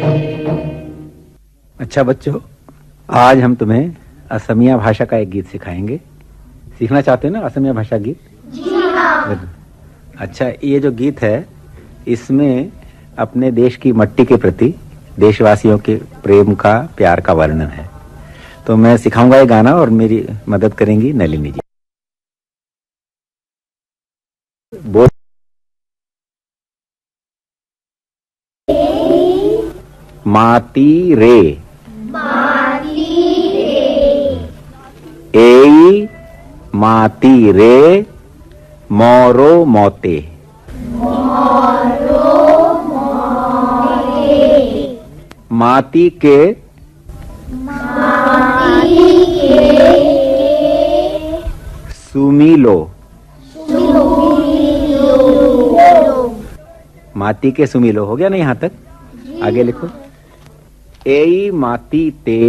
अच्छा बच्चों, आज हम तुम्हें असमिया भाषा का एक गीत सिखाएंगे। सीखना चाहते हो ना असमिया भाषा गीत? जी हाँ। अच्छा, ये जो गीत है इसमें अपने देश की मट्टी के प्रति देशवासियों के प्रेम का, प्यार का वर्णन है। तो मैं सिखाऊंगा ये गाना और मेरी मदद करेंगी नलिनी जी। बोल। माती रे, एई माती रे मोरो मोते। माती के सुमिलो, माती के सुमिलो हो गया ना यहाँ तक? आगे लिखो। एई माती ते,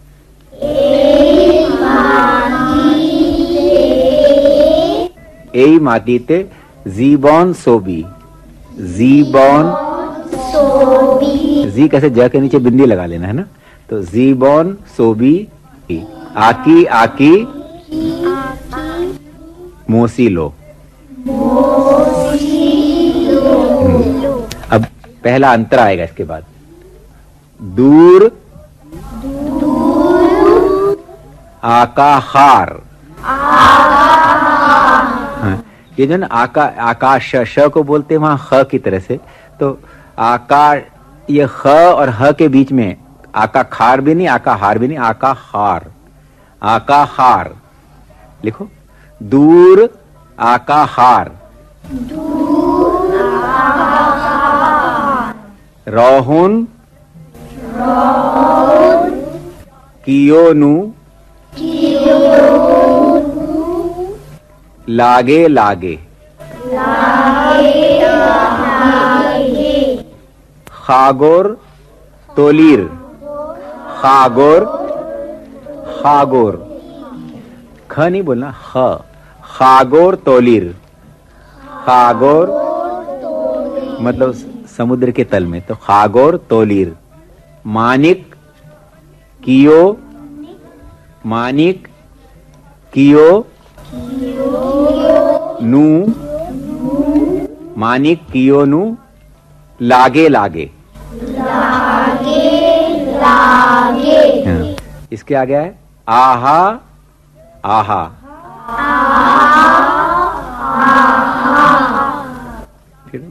एई माती ते जीबॉन सोबी। जीबॉन जी कैसे ज के नीचे बिंदी लगा लेना है ना, तो जीबॉन सोबी आकी आकी मोसीलो। अब पहला अंतर आएगा इसके बाद। दूर आकाहार। हाँ, ये जो ना आकाश श को बोलते हैं वहां ख की तरह से, तो आकाश, ये ख और ह के बीच में आका खार भी नहीं, आका हार भी नहीं, आका हार, आका हार लिखो। दूर आका हार, रोहुन कियोनु लागे लागे। खागोर तोलीर, खागोर, खागोर, ख नहीं बोलना, ख, खागोर तोलीर। खागोर मतलब समुद्र के तल में, तो खागोर तोलीर। मानिक कियो, मानिक कियो नू, मानिक कियो नू लागे लागे। हाँ, इसके आगे है आहा आहा। फिर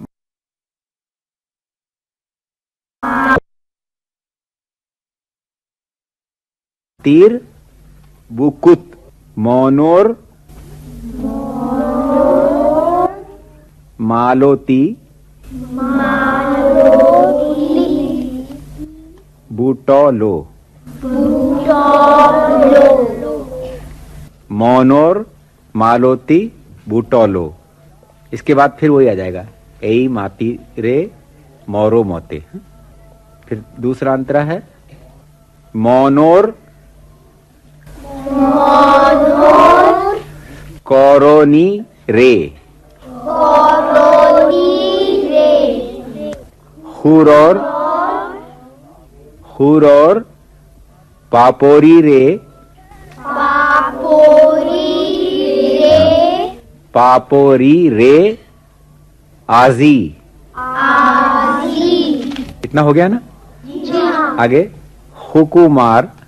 तीर बुकुत, मोनोर मालोती, बूटोलो, मोनोर मालोती बूटोलो। इसके बाद फिर वही आ जाएगा, एई माती रे मोरो मोते। फिर दूसरा अंतरा है मोनोर कोरोनी रे, हुरोर, हुरोर पापोरी रे, पापोरी रे आजी। इतना हो गया ना? आगे हुकुमार